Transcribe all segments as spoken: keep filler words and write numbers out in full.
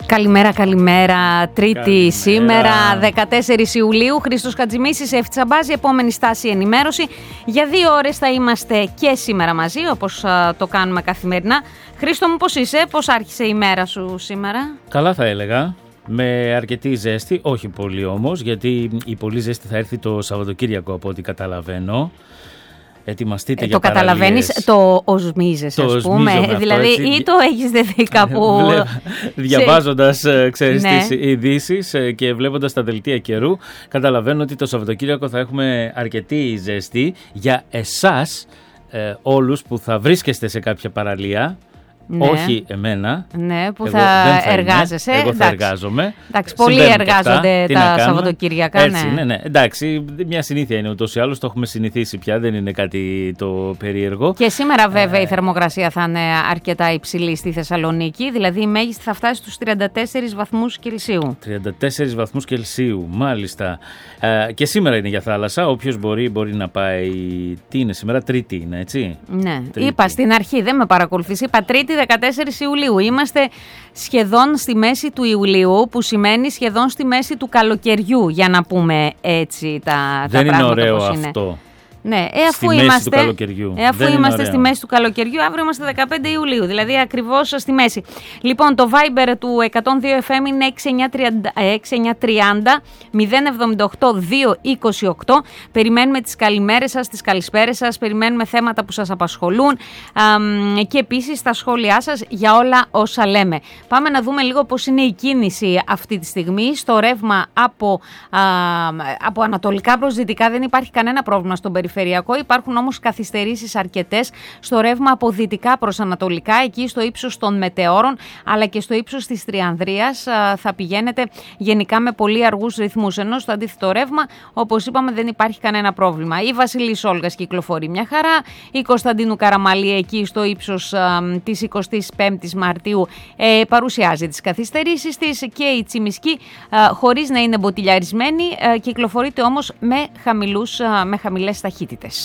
Καλημέρα, καλημέρα. Τρίτη Καλημέρα. σήμερα, δεκατέσσερις Ιουλίου. Χρήστος Χατζημίσης, Εύτη Μπάζη, επόμενη στάση ενημέρωση. Για δύο ώρες θα είμαστε και σήμερα μαζί, όπως α, το κάνουμε καθημερινά. Χρήστο μου, πώς είσαι, πώς άρχισε η μέρα σου σήμερα? Καλά θα έλεγα, με αρκετή ζέστη, όχι πολύ όμως, γιατί η πολύ ζέστη θα έρθει το Σαββατοκύριακο από ό,τι καταλαβαίνω. Ετοιμαστείτε ε, για το καταλαβαίνεις, το οσμίζεσαι, ας πούμε. Αυτό, δηλαδή, έτσι, ή το έχεις δεθεί κάπου. Διαβάζοντας, ξέρεις, ναι. τις ειδήσεις και βλέποντας τα δελτία καιρού, καταλαβαίνω ότι το Σαββατοκύριακο θα έχουμε αρκετή ζέστη για εσάς, ε, όλους που θα βρίσκεστε σε κάποια παραλία. Ναι. Όχι εμένα. Ναι, που εγώ θα, θα εργάζεσαι. Εγώ θα εντάξει. εργάζομαι. Εντάξει, πολλοί εργάζονται τα Σαββατοκύριακα. Έτσι, ναι. ναι, ναι. Εντάξει, μια συνήθεια είναι ούτως ή άλλως, το έχουμε συνηθίσει πια, δεν είναι κάτι το περίεργο. Και σήμερα βέβαια ε... η θερμοκρασία θα είναι αρκετά υψηλή στη Θεσσαλονίκη, δηλαδή η μέγιστη θα φτάσει στους τριάντα τέσσερις βαθμούς Κελσίου. τριάντα τέσσερις βαθμούς Κελσίου, μάλιστα. Ε, και σήμερα είναι για θάλασσα, όποιος μπορεί μπορεί να πάει. Τι είναι σήμερα, Τρίτη είναι, έτσι? Ναι, τρίτη. Είπα στην αρχή, δεν με παρακολουθείς, είπα Τρίτη δεκατέσσερις Ιουλίου. Είμαστε σχεδόν στη μέση του Ιουλίου, που σημαίνει σχεδόν στη μέση του καλοκαιριού, για να πούμε έτσι τα, δεν τα πράγματα. Δεν είναι ωραίο πώς είναι. αυτό. Ναι, ε, αφού στη είμαστε, μέση του καλοκαιριού. Ε, αφού είμαστε στη μέση του καλοκαιριού, αύριο είμαστε δεκαπέντε Ιουλίου, δηλαδή ακριβώς στη μέση. Λοιπόν, το Viber του εκατόν δύο εφ εμ είναι έξι εννιά τριάντα μηδέν εβδομήντα οκτώ διακόσια είκοσι οκτώ. Περιμένουμε τις καλημέρες σας, τις καλησπέρες σας, περιμένουμε θέματα που σας απασχολούν α, και επίσης τα σχόλιά σας για όλα όσα λέμε. Πάμε να δούμε λίγο πώς είναι η κίνηση αυτή τη στιγμή. Στο ρεύμα από, α, από ανατολικά προς δυτικά δεν υπάρχει κανένα πρόβλημα στον περιφερειακό. Υπάρχουν όμως καθυστερήσεις αρκετές στο ρεύμα από δυτικά προς ανατολικά, εκεί στο ύψος των Μετεώρων, αλλά και στο ύψος της Τριανδρίας θα πηγαίνετε γενικά με πολύ αργούς ρυθμούς, ενώ στο αντίθετο ρεύμα, όπως είπαμε, δεν υπάρχει κανένα πρόβλημα. Η Βασιλής Όλγας κυκλοφορεί μια χαρά, η Κωνσταντίνου Καραμαλή εκεί στο ύψος α, της εικοστής πέμπτης Μαρτίου ε, παρουσιάζει τις καθυστερήσεις της, και η Τσιμισκή α, χωρίς να είναι μποτιλιαρισμένη α, κυκλοφορείται όμως με, χαμηλούς, α, με χαμηλές ταχύτητες.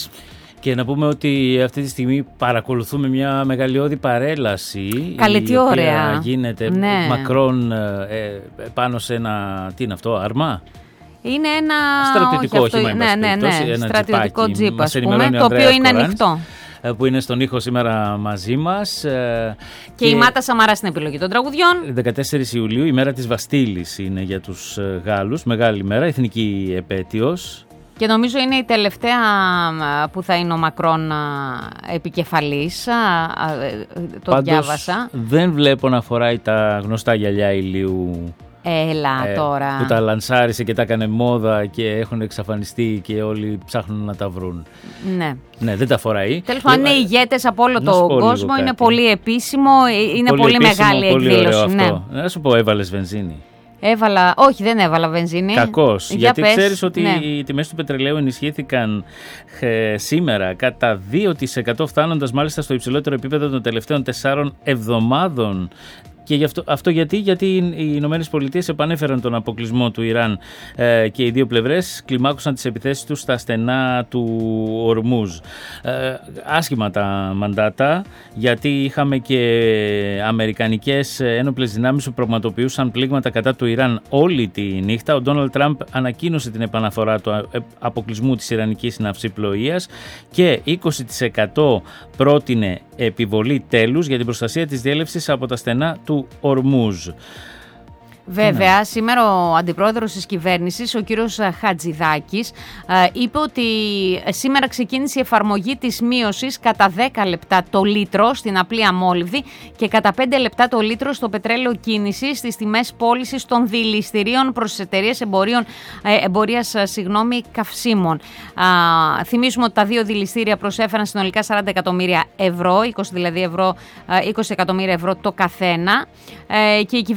Και να πούμε ότι αυτή τη στιγμή παρακολουθούμε μια μεγαλειώδη παρέλαση. Καλή, τι ωραία. Γίνεται ναι. μακρόν ε, πάνω σε ένα, τι είναι αυτό, άρμα? Είναι ένα στρατιωτικό όχι, όχημα, ναι, ναι, ναι, ένα στρατιωτικό τζιπ, ας πούμε, το οποίο οποίο είναι ανοιχτό. Που είναι στον ήχο σήμερα μαζί μας. Και, και η Μάτα Σαμαρά στην επιλογή των τραγουδιών. δεκατέσσερις Ιουλίου, η μέρα της Βαστίλης είναι για τους Γάλλους. Μεγάλη μέρα, εθνική επέτειος. Και νομίζω είναι η τελευταία που θα είναι ο Μακρόν επικεφαλής. Το Πάντως, διάβασα. Δεν βλέπω να φοράει τα γνωστά γυαλιά ηλίου. Έλα ε, τώρα. Που τα λανσάρισε και τα έκανε μόδα και έχουν εξαφανιστεί και όλοι ψάχνουν να τα βρουν. Ναι. Ναι, δεν τα φοράει. Τέλος πάντων, είναι ηγέτες από όλο τον κόσμο. Είναι πολύ επίσημο. Είναι πολύ, πολύ επίσημο, μεγάλη πολύ εκδήλωση. Ωραίο ναι. αυτό. Να σου πω, έβαλες βενζίνη? Έβαλα, όχι, δεν έβαλα βενζίνη. Κακώς, Για γιατί πες, ξέρεις ότι ναι. οι τιμές του πετρελαίου ενισχύθηκαν ε, σήμερα κατά δύο τοις εκατό, φτάνοντας μάλιστα στο υψηλότερο επίπεδο των τελευταίων τεσσάρων εβδομάδων. Και γι αυτό, αυτό γιατί, γιατί οι Ηνωμένες Πολιτείες επανέφεραν τον αποκλεισμό του Ιράν ε, και οι δύο πλευρές κλιμάκωσαν τις επιθέσεις τους στα στενά του Ορμούζ. Ε, άσχημα τα μαντάτα, γιατί είχαμε και αμερικανικές ένοπλες δυνάμεις που πραγματοποιούσαν πλήγματα κατά του Ιράν όλη τη νύχτα. Ο Ντόναλντ Τραμπ ανακοίνωσε την επαναφορά του αποκλεισμού της Ιρανικής ναυσιπλοείας και είκοσι τοις εκατό πρότεινε επιβολή τέλους για την προστασία της διέλευσης από τα στενά του Ορμούζ. Βέβαια, ναι. Σήμερα ο αντιπρόεδρος της κυβέρνησης, ο κύριος Χατζηδάκης, είπε ότι σήμερα ξεκίνησε η εφαρμογή της μείωσης κατά δέκα λεπτά το λίτρο στην απλή αμόλυβδη και κατά πέντε λεπτά το λίτρο στο πετρέλαιο κίνησης στις τιμές πώλησης των δηληστηρίων προς τις εταιρείες εμπορίας, εμπορίας συγγνώμη, καυσίμων. Α, θυμίσουμε ότι τα δύο δηληστήρια προσέφεραν συνολικά σαράντα εκατομμύρια ευρώ, είκοσι δηλαδή ευρώ, είκοσι εκατομμύρια ευρώ το καθένα, ε, και η